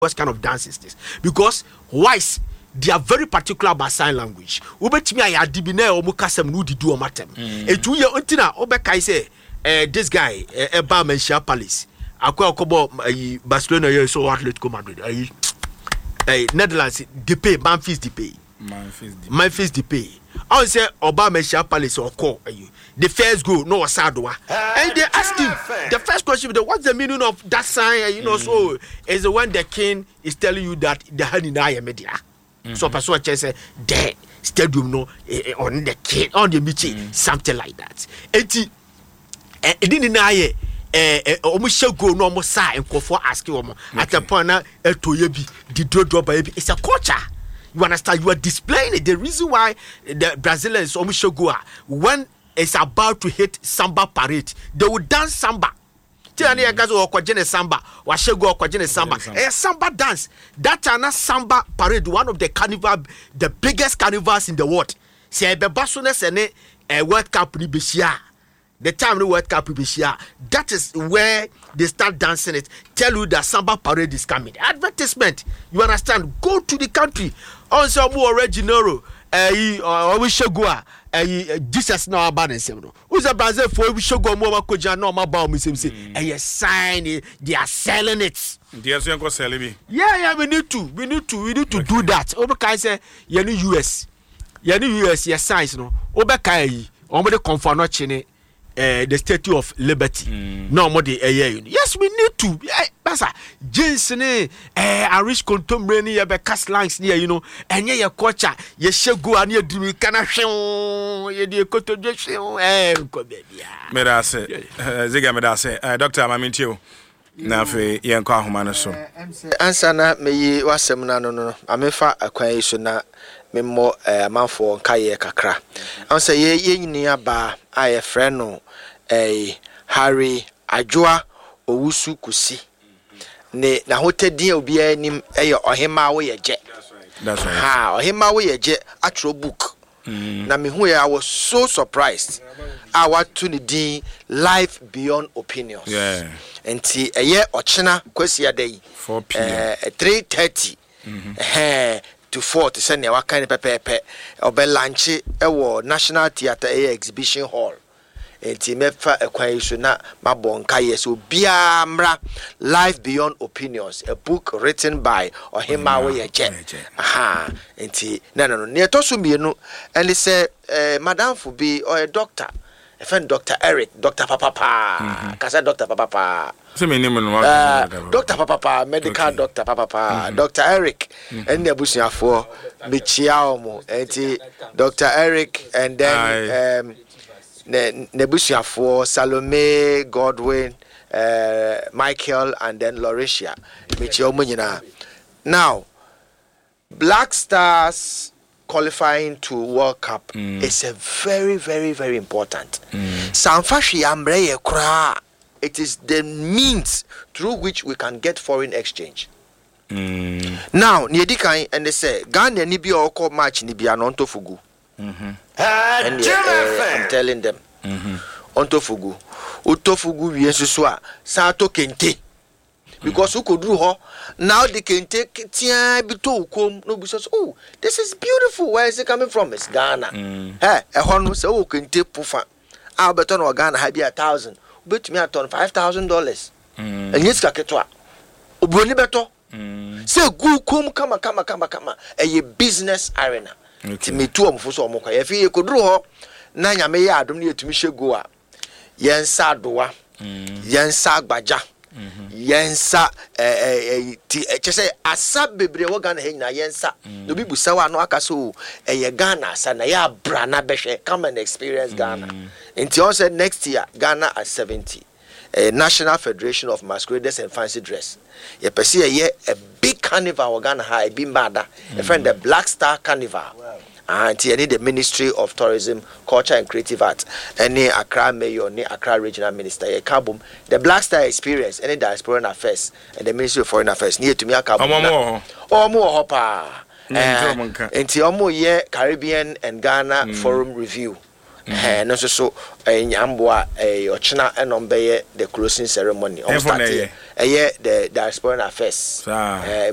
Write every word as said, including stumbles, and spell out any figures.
what kind of dance is this? Because whites, they are very particular about sign language. Ubetimi aya dibine omu kasem no di do matem. Etu ye untina obekai say eh this guy eh ba Menchia Palace. Akwa okobo Barcelona ye so Atletico Madrid. Eh Netherlands they pay Memphis they pay. Memphis they Memphis they pay. I say Oba Menchia Palace or call you. The first goal no Sadwa. And they ask him the first question, what's the meaning of that sign? You know, mm-hmm. so is when the king is telling you that the Haninaya media. Mm-hmm. So person say the stadium no eh, on the king on the meeting, mm-hmm. something like that. Eti eh didn't I eh almost go no more sign and for asking omo at the point na etoyebi the drop by it's a culture. You understand? You are displaying it. The reason why the Brazilians almost go when it's about to hit samba parade, they will dance samba. Tiani agazo okwajene samba, washego okwajene samba. A samba dance. That ana samba parade, one of the carnival, the biggest carnivals in the world. Se be basunes ene a World Cup ni beshia. The time the World Cup beshia. That is where they start dancing it. Tell you that samba parade is coming. Advertisement. You understand? Go to the country. Also more original. Eh, uh, we should go. Eh, Jesus no abane sem no. Who's a Brazil for we should go more koja no ma ba me sem say. Eh, sign it. They are selling it. They are going to sell it. Yeah, yeah, we need to. We need to. We need to okay. do that. Obekai say, you know U S. You know U S. Yes, signs no. Obekai. Omo de confirm no chine. Uh, the Statue of Liberty. Mm. No more the uh, yes, we need to. Eh, basa Jason eh Irish contemporary ye be cast lines near you know and ye culture ye shego and ye do kana hwe ye de koto de hwe eh ko bia. Me da say ziga me da say Doctor Mamintio na fe ye nko ahoma no so. Answer na me yi wasem na no no amefa akwan yi so na memmo amanfo nkaye kakra. On say ye ye nyini aba aye friend no eh Harry Adwoa Owusu Kusi ne na hotedin obi anim eye ohema wo yeje. That's right. Ha ohema wo yeje atro book. Mm. Na me hu I was so surprised. I want to the Life Beyond Opinions. Yeah. Enti eye ochina kwesi adai four p.m. eh three thirty. Mhm. Eh to four to send your kind of pepe obe lunch e wo National Theatre Exhibition Hall. Enti mefa ekwan so na mabonka yeso bia mra Life Beyond Opinions, a book written by Ohima Weyeje. Aha, enti na no no ne to so mienu and say eh madam for be or a doctor. A friend Doctor Eric, Doctor Papa Pa. Kasa Doctor Papa Pa. So me name no uh, Doctor Papa Pa, medical okay. Doctor Papa Pa, mm-hmm. Doctor Eric, mm-hmm. and the busiafo Michiaomo, enti Doctor Eric, and then um ne busiafo Salome, Godwin, uh, Michael, and then Lauricia. Michiomo nyina. Now, Black Stars qualifying to World Cup mm. is a very, very, very important. Sanfashi ambreye kra. It is the means through which we can get foreign exchange. Mm. Now, Niedikan and they say Ghana ni bi oko match ni bi anonto fugu. Mhm. And uh, I'm telling them. Mhm. Onto fugu. Uto fugu wi ensusu a sato kente. Because who could do her now they can take tia bito kom no because oh this is beautiful. Where is it coming from? It's Ghana. Mm. Eh e hono say oh can take pufa. Alberton or Ghana have be a thousand. Bet me at on five thousand dollars. And yes kaketwa. Obroni beto. Say go kom kama kama kama kama a business arena. Okay. Me two omfo so omokwa. Ye fi e kodru ho na nyame ya adom ne etumi shego a yensa doa. Yensa agbaja. Yensa eh eh ti say asa bebre wo Ghana he na yensa no bi busa wa no aka so eh Ghana asa na ya bra na behwe come and experience Ghana. Until on said next year Ghana at seventy. A National Federation of Masqueraders and Fancy Dress. Ye pesi ye a big carnival Ghana ha e bimbada. A friend the Black Star Carnival. And you need the Ministry of Tourism, Culture and Creative Arts. Any Accra Mayor, any Accra Regional Minister, a Kabum, the Black Star Experience, any Diaspora Affairs, and the Ministry of Foreign Affairs. Near to me, a Kabum. Oh, more hopper. And Omo ye Caribbean and Ghana mm. Forum Review. And also so a Nyambwa, a Ochina and Ombeye, the closing ceremony. On Saturday, a year the Diaspora Affairs.